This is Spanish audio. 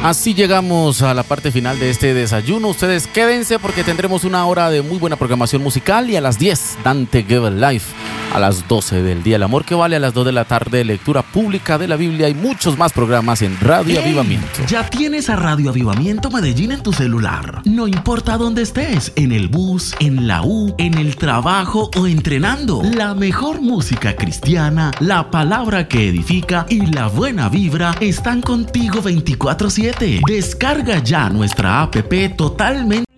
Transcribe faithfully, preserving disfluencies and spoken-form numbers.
Así llegamos a la parte final de este desayuno. Ustedes quédense porque tendremos una hora de muy buena programación musical y a las diez, Dante Gebel Live. A las doce del día, El Amor que Vale. A las dos de la tarde, lectura pública de la Biblia y muchos más programas en Radio ¡Ey! Avivamiento. Ya tienes a Radio Avivamiento Medellín en tu celular. No importa dónde estés, en el bus, en la U, en el trabajo o entrenando. La mejor música cristiana, la palabra que edifica y la buena vibra están contigo veinticuatro siete. Descarga ya nuestra app totalmente